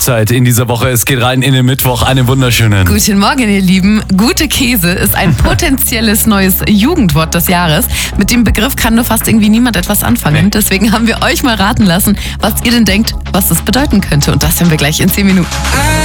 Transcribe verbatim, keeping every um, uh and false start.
Uhrzeit in dieser Woche. Es geht rein in den Mittwoch. Einen wunderschönen. Guten Morgen, ihr Lieben. Gute Käse ist ein potenzielles neues Jugendwort des Jahres. Mit dem Begriff kann nur fast irgendwie niemand etwas anfangen. Nee. Deswegen haben wir euch mal raten lassen, was ihr denn denkt, was das bedeuten könnte. Und das hören wir gleich in zehn Minuten.